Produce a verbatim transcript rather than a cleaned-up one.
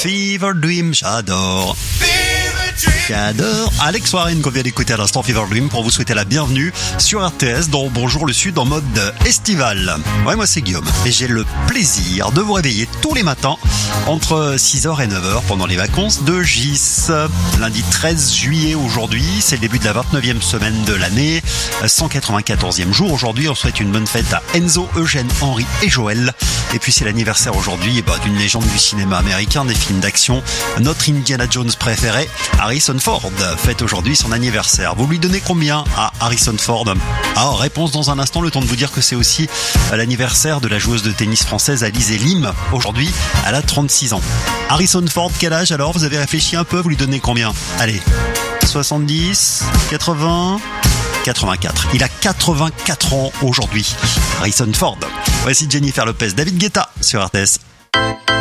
Fever Dream, j'adore. J'adore. Alex Warren qu'on vient d'écouter à l'instant, Fever Dream, pour vous souhaiter la bienvenue sur R T S dans Bonjour le Sud en mode estival. Ouais, moi c'est Guillaume et j'ai le plaisir de vous réveiller tous les matins entre six heures et neuf heures pendant les vacances de Gis. Lundi treize juillet aujourd'hui, c'est le début de la vingt-neuvième semaine de l'année, cent quatre-vingt-quatorzième jour aujourd'hui. On souhaite une bonne fête à Enzo, Eugène, Henri et Joël. Et puis c'est l'anniversaire aujourd'hui bah, d'une légende du cinéma américain, des films d'action, notre Indiana Jones préféré, Harrison Ford, fête aujourd'hui son anniversaire. Vous lui donnez combien à Harrison Ford? Ah, réponse dans un instant, le temps de vous dire que c'est aussi l'anniversaire de la joueuse de tennis française Alizé Lim. Aujourd'hui, elle a trente-six ans. Harrison Ford, quel âge alors? Vous avez réfléchi un peu, vous lui donnez combien? Allez, soixante-dix, quatre-vingts, quatre-vingt-quatre. Il a quatre-vingt-quatre ans aujourd'hui, Harrison Ford. Voici Jennifer Lopez, David Guetta sur R T S.